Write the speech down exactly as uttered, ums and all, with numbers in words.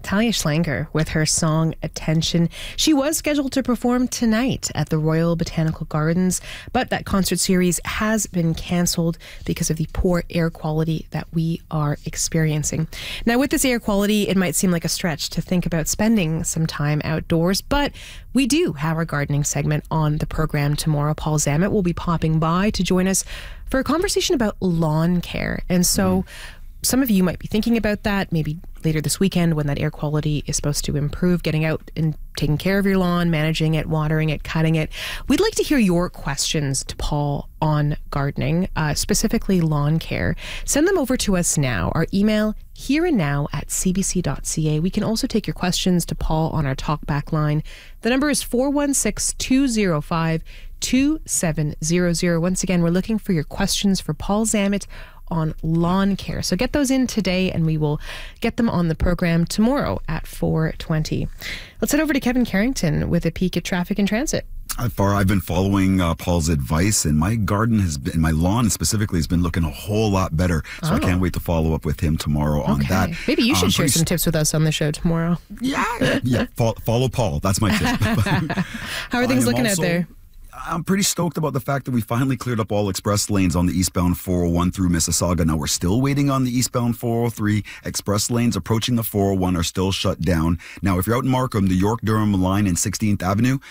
Talia Schlanger with her song Attention. She was scheduled to perform tonight at the Royal Botanical Gardens, but that concert series has been cancelled because of the poor air quality that we are experiencing. Now, with this air quality, it might seem like a stretch to think about spending some time outdoors, but we do have our gardening segment on the program tomorrow. Paul Zammit will be popping by to join us for a conversation about lawn care. And so mm. some of you might be thinking about that, maybe later this weekend when that air quality is supposed to improve, getting out and taking care of your lawn, managing it, watering it, cutting it. We'd like to hear your questions to Paul on gardening, uh, specifically lawn care. Send them over to us now. Our email, here and now at c b c dot c a. We can also take your questions to Paul on our talkback line. The number is four one six, two zero five, two seven zero zero. Once again, we're looking for your questions for Paul Zammit on lawn care. So get those in today and we will get them on the program tomorrow at four twenty. Let's head over to Kevin Carrington with a peek at traffic and transit. How far I've been following uh, Paul's advice, and my garden has been, my lawn specifically, has been looking a whole lot better. So oh. I can't wait to follow up with him tomorrow on okay. that. Maybe you should um, share some st- tips with us on the show tomorrow. Yeah, yeah. Follow, follow Paul. That's my tip. How are things looking also, out there? I'm pretty stoked about the fact that we finally cleared up all express lanes on the eastbound four oh one through Mississauga. Now we're still waiting on the eastbound four oh three. Express lanes approaching the four oh one are still shut down. Now, if you're out in Markham, the York-Durham line and sixteenth Avenue,